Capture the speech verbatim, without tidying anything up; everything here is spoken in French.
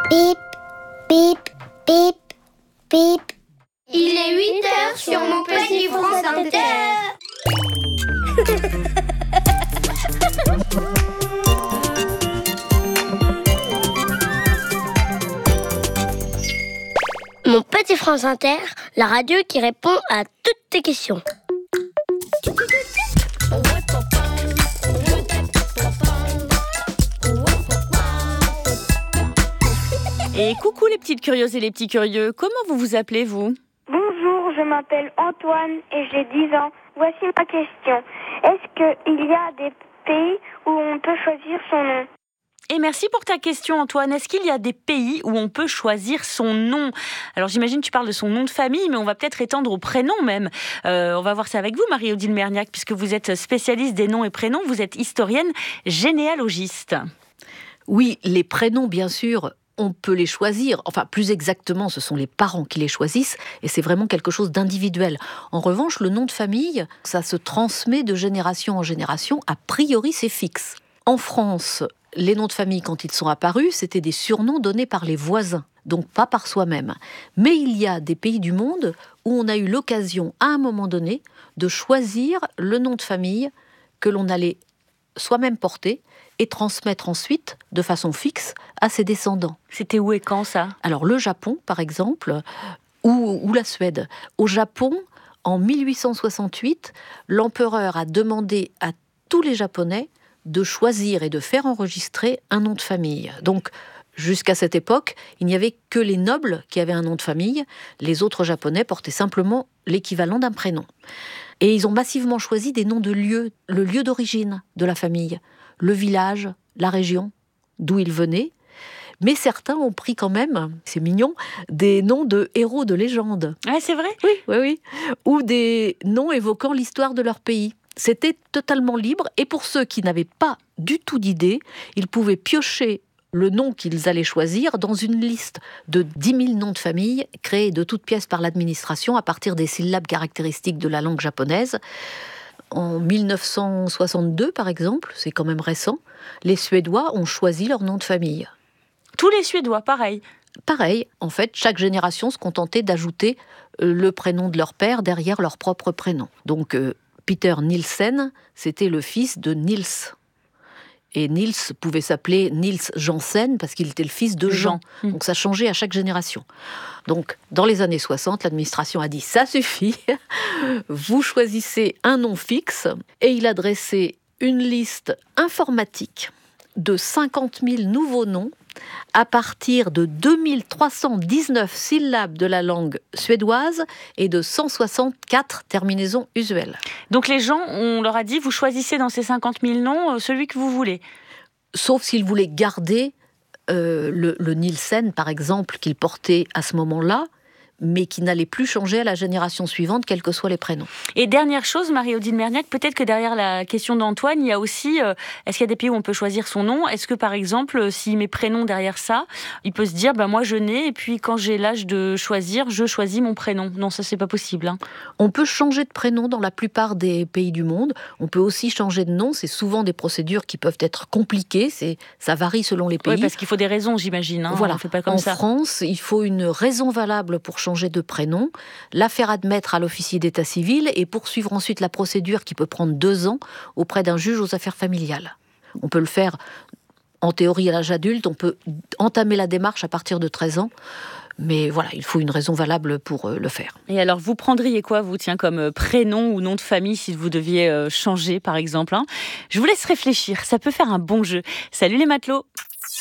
Bip, bip, bip, bip. Il est huit heures sur mon petit France Inter. Mon petit France Inter, la radio qui répond à toutes tes questions. Et coucou les petites curieuses et les petits curieux, comment vous vous appelez vous ? Bonjour, je m'appelle Antoine et j'ai dix ans. Voici ma question. Est-ce qu'il y a des pays où on peut choisir son nom ? Et merci pour ta question Antoine. Est-ce qu'il y a des pays où on peut choisir son nom ? Alors j'imagine que tu parles de son nom de famille, mais on va peut-être étendre au prénom même. Euh, on va voir ça avec vous Marie-Odile Merniac, puisque vous êtes spécialiste des noms et prénoms, vous êtes historienne généalogiste. Oui, les prénoms bien sûr, on peut les choisir. Enfin, plus exactement, ce sont les parents qui les choisissent et c'est vraiment quelque chose d'individuel. En revanche, le nom de famille, ça se transmet de génération en génération. A priori, c'est fixe. En France, les noms de famille, quand ils sont apparus, c'était des surnoms donnés par les voisins, donc pas par soi-même. Mais il y a des pays du monde où on a eu l'occasion, à un moment donné, de choisir le nom de famille que l'on allait soi-même porter et transmettre ensuite, de façon fixe, à ses descendants. C'était où et quand ça ? Alors le Japon, par exemple, ou, ou la Suède. Au Japon, en mille huit cent soixante-huit, l'empereur a demandé à tous les Japonais de choisir et de faire enregistrer un nom de famille. Donc, jusqu'à cette époque, il n'y avait que les nobles qui avaient un nom de famille. Les autres Japonais portaient simplement l'équivalent d'un prénom. Et ils ont massivement choisi des noms de lieux, le lieu d'origine de la famille, le village, la région d'où ils venaient. Mais certains ont pris quand même, c'est mignon, des noms de héros de légende. Ah, c'est vrai ? Oui, oui, oui. Ou des noms évoquant l'histoire de leur pays. C'était totalement libre. Et pour ceux qui n'avaient pas du tout d'idée, ils pouvaient piocher le nom qu'ils allaient choisir dans une liste de dix mille noms de famille créés de toutes pièces par l'administration à partir des syllabes caractéristiques de la langue japonaise. En mille neuf cent soixante-deux, par exemple, c'est quand même récent, les Suédois ont choisi leur nom de famille. Tous les Suédois, pareil. Pareil, en fait, chaque génération se contentait d'ajouter le prénom de leur père derrière leur propre prénom. Donc, euh, Peter Nielsen, c'était le fils de Niels. Et Niels pouvait s'appeler Niels Janssen parce qu'il était le fils de Jean. Jean. Donc ça changeait à chaque génération. Donc dans les années soixante, l'administration a dit « ça suffit, vous choisissez un nom fixe » et il a dressé une liste informatique de cinquante mille nouveaux noms à partir de deux mille trois cent dix-neuf syllabes de la langue suédoise et de cent soixante-quatre terminaisons usuelles. Donc les gens, on leur a dit, vous choisissez dans ces cinquante mille noms celui que vous voulez. Sauf s'ils voulaient garder euh, le, le Nielsen, par exemple, qu'ils portaient à ce moment-là, mais qui n'allait plus changer à la génération suivante, quels que soient les prénoms. Et dernière chose, Marie-Odile Merniac, peut-être que derrière la question d'Antoine, il y a aussi, euh, est-ce qu'il y a des pays où on peut choisir son nom ? Est-ce que, par exemple, s'il met prénom derrière ça, il peut se dire, bah, moi je nais, et puis quand j'ai l'âge de choisir, je choisis mon prénom. Non, ça c'est pas possible. Hein. On peut changer de prénom dans la plupart des pays du monde. On peut aussi changer de nom. C'est souvent des procédures qui peuvent être compliquées. C'est, ça varie selon les pays. Oui, parce qu'il faut des raisons, j'imagine. Hein. Voilà. On fait pas comme en ça. France, il faut une raison valable pour changer de prénom, la faire admettre à l'officier d'état civil et poursuivre ensuite la procédure qui peut prendre deux ans auprès d'un juge aux affaires familiales. On peut le faire en théorie à l'âge adulte, on peut entamer la démarche à partir de treize ans, mais voilà, il faut une raison valable pour le faire. Et alors, vous prendriez quoi, vous, tiens, comme prénom ou nom de famille si vous deviez changer, par exemple, hein ? Je vous laisse réfléchir, ça peut faire un bon jeu. Salut les matelots !